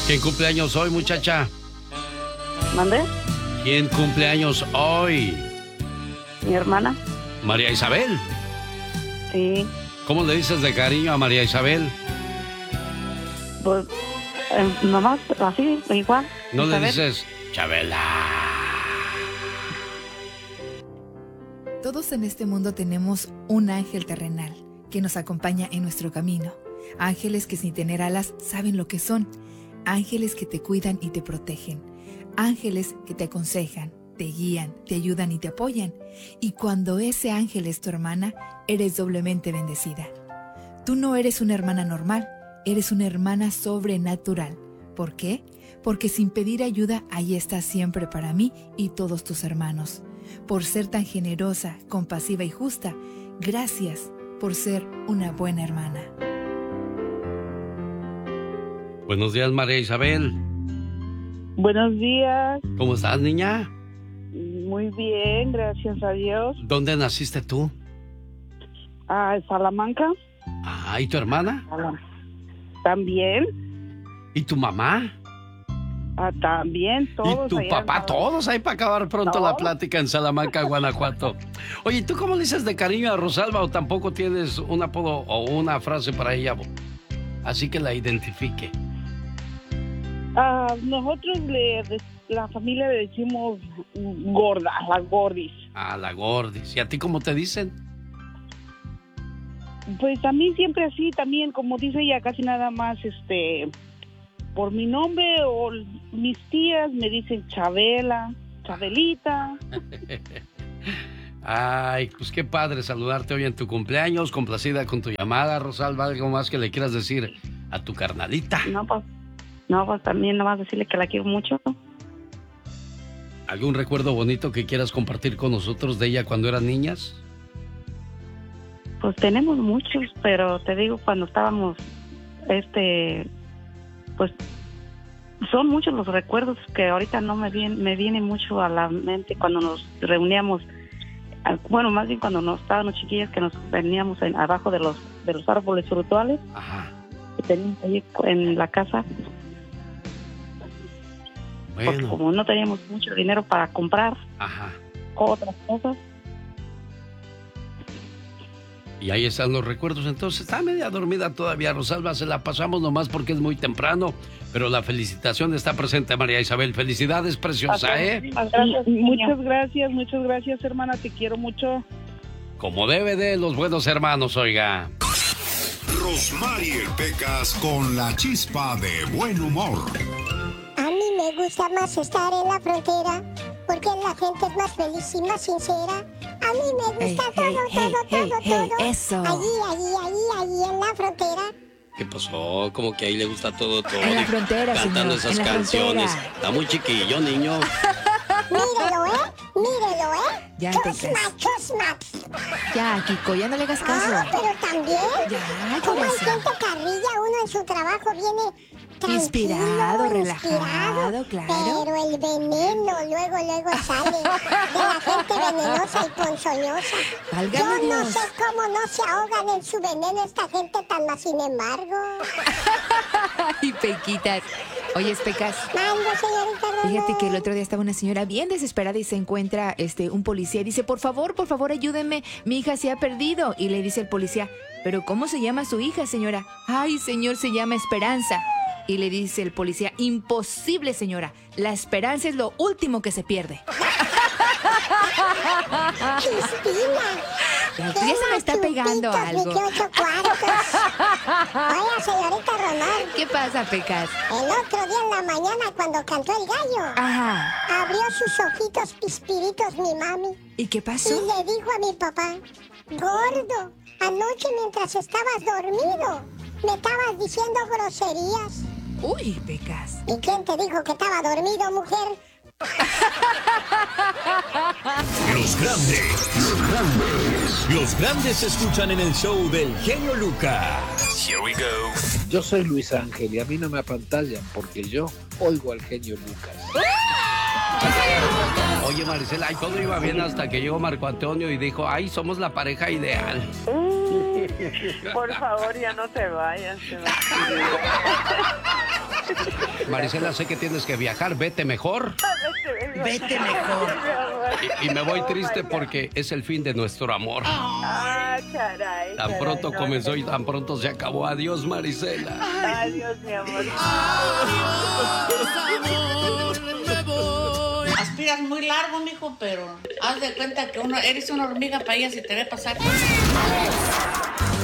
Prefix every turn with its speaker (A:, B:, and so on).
A: ¿Quién cumple años hoy, muchacha?
B: ¿Mande?
A: ¿Quién cumple años hoy?
B: Mi hermana.
A: ¿María Isabel?
B: Sí.
A: ¿Cómo le dices de cariño a María Isabel?
B: Pues, nomás así, igual.
A: ¿No le
B: Isabel.
A: dices, Chabela?
C: Todos en este mundo tenemos un ángel terrenal que nos acompaña en nuestro camino. Ángeles que sin tener alas saben lo que son. Ángeles que te cuidan y te protegen. Ángeles que te aconsejan, te guían, te ayudan y te apoyan. Y cuando ese ángel es tu hermana, eres doblemente bendecida. Tú no eres una hermana normal, eres una hermana sobrenatural. ¿Por qué? Porque sin pedir ayuda, ahí estás siempre para mí y todos tus hermanos. Por ser tan generosa, compasiva y justa, gracias por ser una buena hermana.
A: Buenos días, María Isabel.
B: Buenos días.
A: ¿Cómo estás, niña?
B: Muy bien, gracias a Dios.
A: ¿Dónde naciste tú?
B: Salamanca.
A: ¿Y tu hermana?
B: También.
A: ¿Y tu mamá?
B: También, todos.
A: ¿Y tu papá? Todos ahí para acabar pronto la plática en Salamanca, Guanajuato. Oye, ¿tú cómo le dices de cariño a Rosalba o tampoco tienes un apodo o una frase para ella? Así que la identifique.
B: Nosotros la familia le decimos gorda, las gordis.
A: La gordis. ¿Y a ti cómo te dicen?
B: Pues a mí siempre así, también, como dice ella, casi nada más, por mi nombre o mis tías me dicen Chabela, Chabelita.
A: Ay, pues qué padre saludarte hoy en tu cumpleaños, complacida con tu llamada, Rosalba. ¿Algo más que le quieras decir a tu carnalita?
B: No, pues también nomás decirle que la quiero mucho.
A: ¿Algún recuerdo bonito que quieras compartir con nosotros de ella cuando eran niñas?
B: Pues tenemos muchos, pero te digo, cuando estábamos, pues son muchos los recuerdos que ahorita no me viene mucho a la mente cuando nos reuníamos. Bueno, más bien cuando nos estábamos chiquillas, que nos veníamos abajo de los árboles frutuales.
A: Ajá.
B: Que teníamos ahí en la casa.
A: Bueno.
B: Porque como no teníamos mucho dinero para comprar otras cosas.
A: Y ahí están los recuerdos. Entonces, está media dormida todavía Rosalba. Se la pasamos nomás porque es muy temprano. Pero la felicitación está presente, María Isabel. Felicidades, preciosa, ¿eh?
B: Muchas gracias, hermana. Te quiero mucho.
A: Como debe de los buenos hermanos, oiga.
D: Rosmarie Pecas con la chispa de buen humor.
E: A mí me gusta más estar en la frontera porque la gente es más feliz y más sincera. A mí me gusta todo.
C: Eso.
E: Allí en la frontera.
A: ¿Qué pasó? Como que ahí le gusta todo.
C: En la frontera,
A: cantando
C: señor,
A: esas
C: en la
A: canciones.
C: frontera.
A: Está muy chiquillo, niño.
E: Mírelo,
C: Ya,
E: Chusma.
C: Ya, Kiko, ya no le hagas caso.
E: Pero también.
C: Ya,
E: como hay
C: corazón.
E: gente carrilla, uno en su trabajo viene
C: Inspirado, relajado, claro.
E: Pero el veneno luego sale de la gente venenosa y ponzoñosa.
C: Válgame
E: Yo no
C: Dios.
E: sé cómo no se ahogan en su veneno esta gente tan más, sin embargo.
C: Ay, Pequitas. Oye, Pecas.
E: Mando, señorita Román.
C: Fíjate que el otro día estaba una señora bien desesperada y se encuentra un policía y dice, por favor, ayúdenme, mi hija se ha perdido. Y le dice el policía, ¿pero cómo se llama su hija, señora? Ay, señor, se llama Esperanza. Y le dice el policía, imposible, señora, la esperanza es lo último que se pierde. Ya se me está pegando algo.
E: Oiga, señorita Román.
C: ¿Qué pasa, Pecas?
E: El otro día en la mañana cuando cantó el gallo, abrió sus ojitos pispiritos mi mami.
C: ¿Y qué pasó?
E: Y le dijo a mi papá, gordo, anoche mientras estabas dormido, me estabas diciendo groserías.
C: Uy, Pecas.
E: ¿Y quién te dijo que estaba dormido, mujer?
F: Los grandes se escuchan en el show del genio Lucas.
G: Here we go.
H: Yo soy Luis Ángel y a mí no me apantallan porque yo oigo al genio Lucas.
A: Oye, Maricela, todo iba bien hasta que llegó Marco Antonio y dijo, ay, somos la pareja ideal.
I: Por favor, ya no te vayas.
A: Marisela, sé que tienes que viajar, vete mejor.
G: Vete mejor.
A: Y me voy triste porque es el fin de nuestro amor.
I: Caray.
A: Tan pronto comenzó y tan pronto se acabó. Adiós, Marisela.
I: Adiós, mi amor.
G: Aspiras muy largo, mijo, pero haz de cuenta que eres una hormiga para ella si te ve pasar.